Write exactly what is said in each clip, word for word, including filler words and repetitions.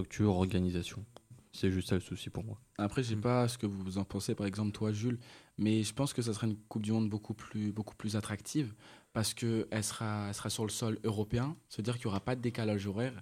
Structure, organisation. C'est juste ça le souci pour moi. Après, je sais pas ce que vous en pensez, par exemple, toi, Jules, mais je pense que ça sera une Coupe du Monde beaucoup plus, beaucoup plus attractive parce qu'elle sera, elle sera sur le sol européen, c'est-à-dire qu'il n'y aura pas de décalage horaire.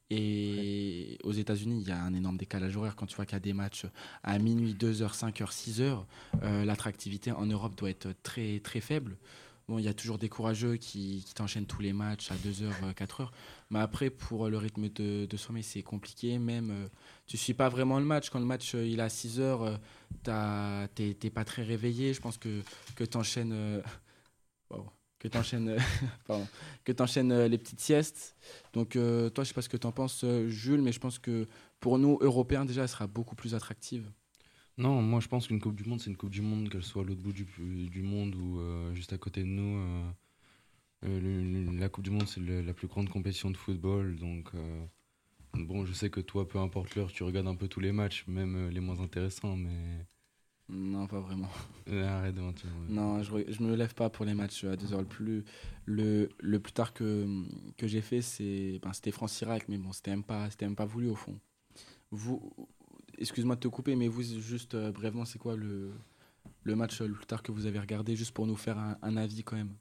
Et aux États-Unis, il y a un énorme décalage horaire. Quand tu vois qu'il y a des matchs à minuit, deux heures, cinq heures, six heures, euh, l'attractivité en Europe doit être très, très faible. Bon, il y a toujours des courageux qui, qui t'enchaînent tous les matchs à deux heures, quatre heures. Mais après, pour le rythme de, de sommeil, c'est compliqué. Même, euh, tu ne suis pas vraiment le match. Quand le match euh, il est à six heures, euh, tu n'es pas très réveillé. Je pense que, que tu enchaînes, euh, wow, que t'enchaînes, euh, pardon, que t'enchaînes euh, les petites siestes. Donc, euh, toi, je ne sais pas ce que tu en penses, euh, Jules, mais je pense que pour nous, Européens, déjà, elle sera beaucoup plus attractive. Non, moi je pense qu'une Coupe du Monde, c'est une Coupe du Monde, qu'elle soit à l'autre bout du, du monde ou euh, juste à côté de nous. Euh, euh, le- le- la Coupe du Monde, c'est le- la plus grande compétition de football. Donc, euh, bon, je sais que toi, peu importe l'heure, tu regardes un peu tous les matchs, même euh, les moins intéressants, mais. Non, pas vraiment. Euh, arrête de mentir. Ouais. Non, je ne me lève pas pour les matchs à deux heures. Le plus, le, le plus tard que, que j'ai fait, c'est, ben, c'était France-Irak, mais bon, c'était même pas, c'était même pas voulu au fond. Vous, excuse-moi de te couper, mais vous, juste euh, brièvement, c'est quoi le, le match euh, le plus tard que vous avez regardé, juste pour nous faire un, un avis quand même?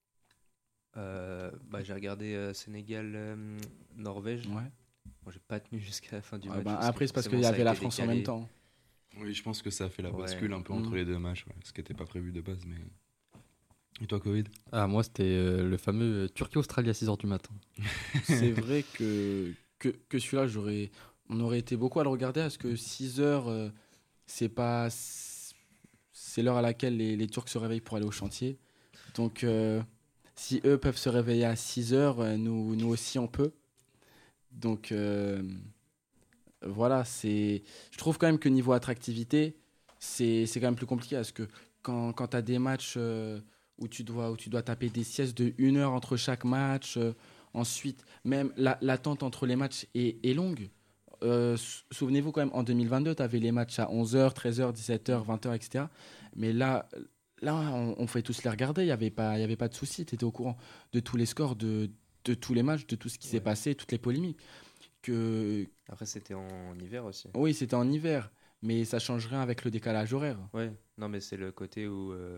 Euh, bah, j'ai regardé euh, Sénégal-Norvège. Ouais. Bon, j'ai pas tenu jusqu'à la fin du Ouais, match. ben, parce après, que c'est parce forcément, qu'il y ça a avait la été France en décalé. même temps. Oui, je pense que ça a fait la Ouais. bascule un peu entre Mmh. les deux matchs, ouais, ce qui n'était pas prévu de base. Mais... Et toi, Covid? Ah, moi, c'était euh, le fameux euh, Turquie-Australie à six heures du matin. C'est vrai que, que, que celui-là, j'aurais, on aurait été beaucoup à le regarder parce que six heures, euh, c'est pas, c'est l'heure à laquelle les, les Turcs se réveillent pour aller au chantier. Donc, euh, si eux peuvent se réveiller à six heures, euh, nous, nous aussi on peut. Donc, euh, voilà, c'est, je trouve quand même que niveau attractivité, c'est, c'est quand même plus compliqué parce que quand, quand tu as des matchs euh, où, tu dois, où tu dois taper des siestes de une heure entre chaque match, euh, ensuite, même la, l'attente entre les matchs est, est longue. Euh, sou- souvenez-vous quand même, en deux mille vingt-deux, tu avais les matchs à onze heures, treize heures, dix-sept heures, vingt heures, et cetera. Mais là, là on, on pouvait tous les regarder, il n'y avait, pas- il y avait pas de souci. Tu étais au courant de tous les scores, de, de tous les matchs, de tout ce qui s'est Ouais. passé, toutes les polémiques. Que, Après, c'était en hiver aussi. oui, c'était en hiver, mais ça change rien avec le décalage horaire. Ouais, non, mais c'est le côté où euh,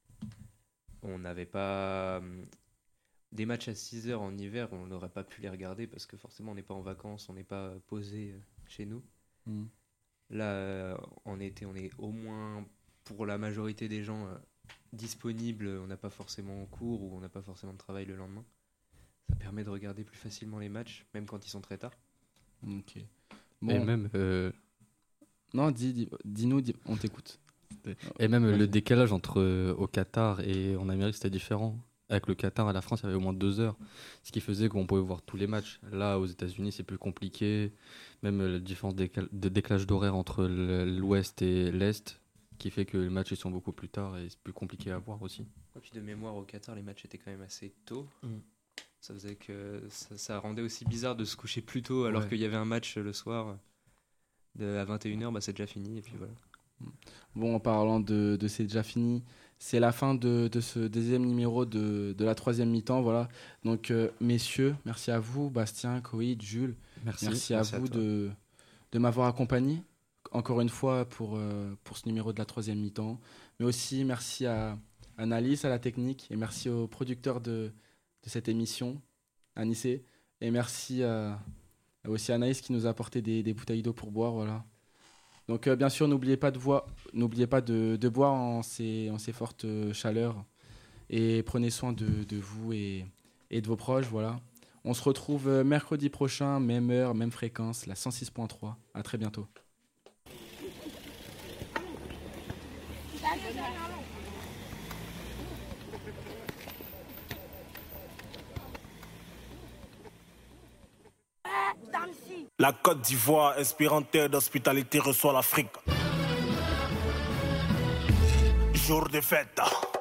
on n'avait pas. hum, Des matchs à six heures en hiver, on n'aurait pas pu les regarder parce que forcément, on n'est pas en vacances, on n'est pas posé euh, chez nous. Mm. Là, euh, en été, on est au moins, pour la majorité des gens, euh, disponible. On n'a pas forcément cours ou on n'a pas forcément de travail le lendemain. Ça permet de regarder plus facilement les matchs, même quand ils sont très tard. Ok. Et Bon, même, euh, non, dis, dis, dis-nous, dis- on t'écoute. et même Vas-y. le décalage entre euh, au Qatar et en Amérique, c'était différent. Avec le Qatar et la France, il y avait au moins deux heures. Ce qui faisait qu'on pouvait voir tous les matchs. Là, aux États-Unis, c'est plus compliqué. Même euh, la différence décal- de décalage d'horaire entre le- l'Ouest et l'Est, qui fait que les matchs ils sont beaucoup plus tard et c'est plus compliqué à voir aussi. Et puis de mémoire, au Qatar, les matchs étaient quand même assez tôt. Mm. Ça faisait que ça, ça rendait aussi bizarre de se coucher plus tôt alors Ouais. qu'il y avait un match le soir. De, à vingt et une heures, bah, c'est déjà fini. Et puis voilà. Bon, en parlant de, de C'est déjà fini, c'est la fin de, de ce deuxième numéro de, de la troisième mi-temps. Voilà. Donc, euh, messieurs, merci à vous, Bastien, Coïd, Jules. Merci. Merci, à merci à vous toi. de, de m'avoir accompagné, encore une fois, pour, euh, pour ce numéro de la troisième mi-temps. Mais aussi, merci à Annalise, à la technique, et merci aux producteurs de, de cette émission, Anissé. Et merci à, aussi à Anaïs qui nous a apporté des, des bouteilles d'eau pour boire. Voilà. Donc, euh, bien sûr, n'oubliez pas de, voi- n'oubliez pas de, de boire en ces, en ces fortes euh, chaleurs. Et prenez soin de, de vous et, et de vos proches. Voilà. On se retrouve euh, mercredi prochain, même heure, même fréquence, la cent six point trois. À très bientôt. La Côte d'Ivoire, inspirant terre d'hospitalité, reçoit l'Afrique. Jour de fête.